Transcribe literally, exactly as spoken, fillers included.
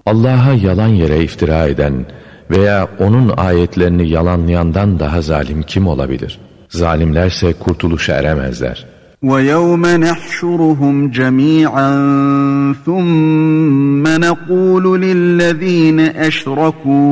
Allah'a yalan yere iftira eden veya onun ayetlerini yalanlayandan daha zalim kim olabilir? Zalimlerse kurtuluşa eremezler. وَيَوْمَ نَحْشُرُهُمْ جَمِيعًا ثُمَّ نَقُولُ لِلَّذ۪ينَ أَشْرَكُوا